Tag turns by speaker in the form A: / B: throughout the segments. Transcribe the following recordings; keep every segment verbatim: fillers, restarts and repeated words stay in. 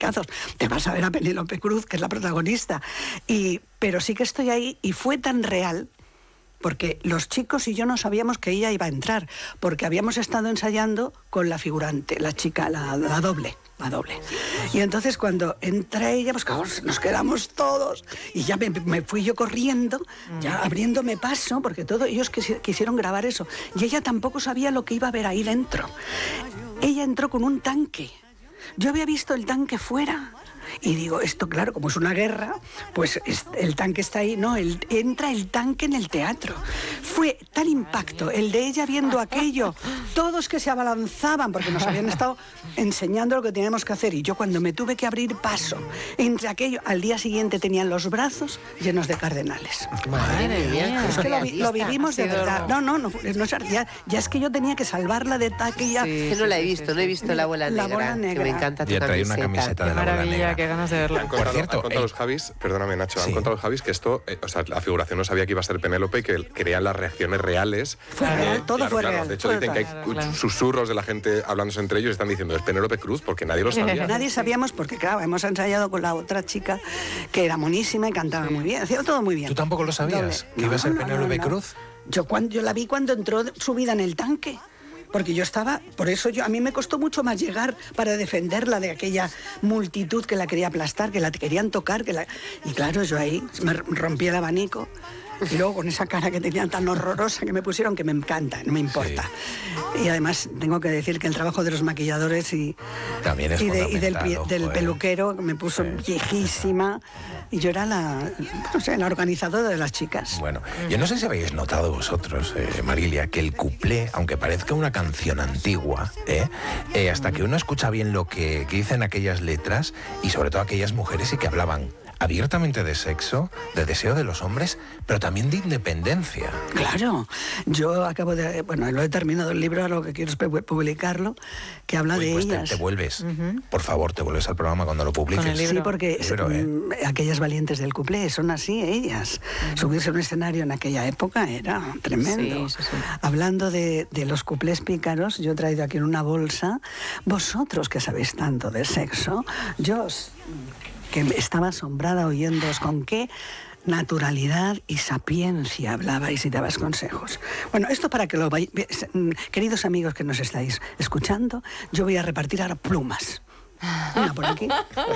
A: cazos. Te vas a ver a Penélope Cruz, que es la protagonista. Y, pero sí que estoy ahí y fue tan real, porque los chicos y yo no sabíamos que ella iba a entrar, porque habíamos estado ensayando con la figurante, la chica, la, la doble. La doble. Y entonces cuando entra ella, pues claro, nos quedamos todos y ya me, me fui yo corriendo, ya abriéndome paso, porque todos ellos quis, quisieron grabar eso. Y ella tampoco sabía lo que iba a haber ahí dentro. Ella entró con un tanque. Yo había visto el tanque fuera. Y digo, esto claro, como es una guerra, pues el tanque está ahí. No, el, entra el tanque en el teatro. Fue tal impacto el de ella viendo aquello, todos que se abalanzaban, porque nos habían estado enseñando lo que teníamos que hacer. Y yo cuando me tuve que abrir paso entre aquello, al día siguiente tenían los brazos llenos de cardenales.
B: Madre mía.
A: Es que lo, lo vivimos de verdad. No, no, no, no ya, ya es que yo tenía que salvarla de aquella...
B: Sí, que no la he visto, no he visto la bola negra.
A: La bola negra.
B: Que me encanta tu
C: ya trae
B: camiseta.
C: una camiseta de la bola negra.
D: Qué ganas de verla.
E: Han contado,
C: Por cierto,
E: han contado
C: eh,
E: los Javis, perdóname Nacho,
C: sí.
E: han contado los Javis que esto, eh, o sea, la figuración no sabía que iba a ser Penélope y que crean las reacciones reales.
A: Fue
E: Eh,
A: real, todo
E: claro,
A: fue
E: claro.
A: real.
E: De hecho,
A: fue
E: dicen que hay
D: Claro, claro.
E: susurros de la gente hablándose entre ellos y están diciendo, es Penélope Cruz, porque nadie lo sabía.
A: Nadie sabíamos, porque claro, hemos ensayado con la otra chica que era monísima y cantaba muy bien, hacía todo muy bien.
C: ¿Tú tampoco lo sabías?
A: Doble.
C: ¿Que iba a ser
A: No, no,
C: Penélope
A: no, no.
C: Cruz?
A: Yo, cuando, yo la vi cuando entró subida en el tanque. Porque yo estaba, por eso yo a mí me costó mucho más llegar para defenderla de aquella multitud que la quería aplastar, que la querían tocar, que la... y claro, yo ahí me rompí el abanico. Y luego con esa cara que tenían tan horrorosa que me pusieron, que me encanta, no me importa. Sí. Y además tengo que decir que el trabajo de los maquilladores y,
C: También es
A: y, de, y del,
C: fundamental,
A: del
C: ojo,
A: peluquero, que me puso
C: sí.
A: viejísima. Y yo era la, no sé, la organizadora de las chicas.
C: Bueno, yo no sé si habéis notado vosotros, eh, Marilia, que el cuplé, aunque parezca una canción antigua, eh, eh, hasta que uno escucha bien lo que, que dicen aquellas letras, y sobre todo aquellas mujeres y que hablaban abiertamente de sexo, de deseo de los hombres, pero también de independencia.
A: Claro, yo acabo de, bueno, lo he terminado el libro, ahora lo que quiero es publicarlo, que habla
C: Uy,
A: de
C: pues
A: ellas.
C: Te, te vuelves, uh-huh. por favor, te vuelves al programa cuando lo publiques.
A: Sí, porque
C: el libro, ¿eh?
A: aquellas valientes del cuplé son así, ellas. Uh-huh. Subirse a un escenario en aquella época era tremendo. Sí, sí, sí. Hablando de, de los cuplés pícaros, yo he traído aquí en una bolsa, vosotros que sabéis tanto de sexo, yo os... que estaba asombrada oyéndoos con qué naturalidad y sapiencia hablabais y dabas consejos. Bueno, esto para que lo vayáis... Queridos amigos que nos estáis escuchando, yo voy a repartir ahora plumas. Una por aquí.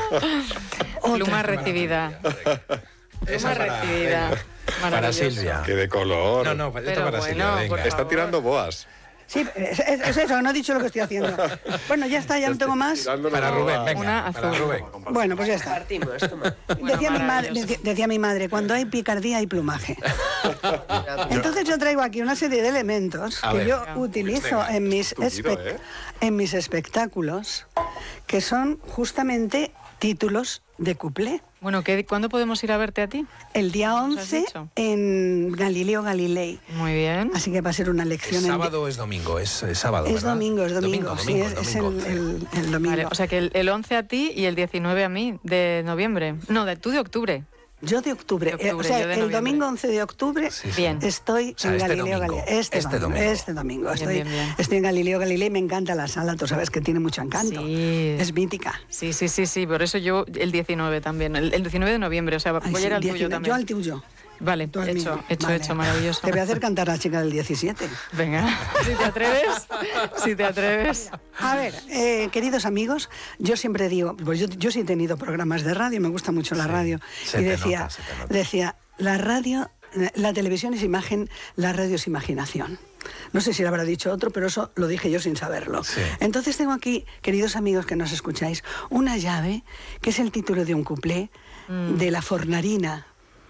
D: Pluma recibida.
C: Esa
D: Pluma
C: para,
D: recibida.
C: Para Silvia.
E: Que de color.
C: No, no, esto
D: Pero
C: para
D: bueno,
C: Silvia, venga.
E: Está tirando boas.
A: Sí, es, es eso, no he dicho lo que estoy haciendo. Bueno, ya está, ya no tengo más.
C: Para Rubén, venga,
D: Una
C: para
D: azul.
C: Rubén.
A: Bueno, pues ya está. Decía mi, madre, decía, decía mi madre, cuando hay picardía hay plumaje. Entonces yo traigo aquí una serie de elementos
C: A
A: que
C: ver.
A: yo utilizo en mis,
E: Tupido,
A: espe-
E: ¿eh?
A: en mis espectáculos, que son justamente títulos de cuplé.
D: Bueno, ¿qué, ¿cuándo podemos ir a verte a ti?
A: El día
D: ¿Nos has
A: once
D: dicho?
A: en Galileo Galilei.
D: Muy bien.
A: Así que va a ser una lección.
C: ¿Es
A: en-
C: sábado o es domingo? Es, es sábado,
A: Es
C: ¿verdad?
A: domingo, es domingo.
C: Domingo,
A: sí,
C: domingo,
A: es, es
C: domingo.
A: el, el- el domingo.
D: Vale, o sea que el, el once a ti y el diecinueve a mí, de noviembre. No, de tú de octubre.
A: Yo de octubre,
D: De octubre,
A: eh, o sea,
D: yo de
A: el
D: noviembre.
A: domingo once de octubre
C: Sí, sí.
D: Bien.
A: estoy
C: O sea,
A: en
C: este
A: Galileo
C: domingo,
A: Galilei. Este,
C: este
A: domingo.
C: domingo.
A: Este domingo.
D: Bien,
A: Estoy,
D: bien, bien.
A: estoy en Galileo Galilei, me encanta la sala, tú sabes que tiene mucho encanto.
D: Sí.
A: Es mítica.
D: Sí, sí, sí, sí, por eso yo el diecinueve también, el, el diecinueve de noviembre, o sea,
A: Ay,
D: voy
A: sí,
D: a ir al tuyo
A: diecinueve.
D: también.
A: Yo al tuyo.
D: Vale,
A: Tú al
D: hecho,
A: mío.
D: hecho,
A: Vale.
D: hecho, maravilloso.
A: Te voy a hacer cantar a la chica del diecisiete.
D: Venga, si te atreves, si te atreves.
A: A ver, eh, queridos amigos, yo siempre digo, pues yo, yo sí he tenido programas de radio, me gusta mucho la
C: Sí,
A: radio,
C: se
A: y
C: te
A: decía,
C: nota, se te nota.
A: decía, la radio, la televisión es imagen, la radio es imaginación. No sé si lo habrá dicho otro, pero eso lo dije yo sin saberlo.
C: Sí.
A: Entonces tengo aquí, queridos amigos que nos escucháis, una llave que es el título de un cuplé mm. de La Fornarina.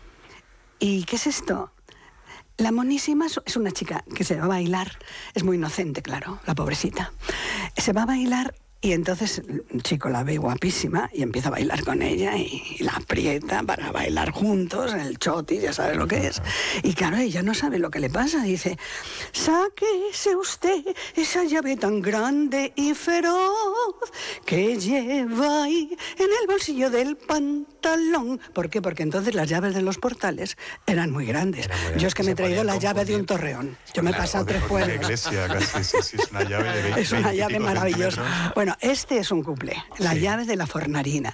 A: ¿Y qué es esto? La monísima es una chica que se va a bailar, es muy inocente, claro, la pobrecita. Se va a bailar y entonces el chico la ve guapísima y empieza a bailar con ella y, y la aprieta para bailar juntos, el chotis, ya sabe lo que es. Y claro, ella no sabe lo que le pasa, dice, sáquese usted esa llave tan grande y feroz que lleva ahí en el bolsillo del pantalón. ¿Por qué? Porque entonces las llaves de los portales eran muy grandes.
C: Era muy grande,
A: Yo es que
C: se
A: me he traído
C: podían
A: la llave de un
C: confundir.
A: torreón. Yo me he
C: Claro,
A: pasado
C: de-
A: tres
C: de
A: pueblos.
F: La iglesia, casi, sí, sí, es una llave de veinte
A: Es una llave maravillosa. Bueno, Bueno, este es un cuplé, La
C: Sí.
A: llave de la fornarina.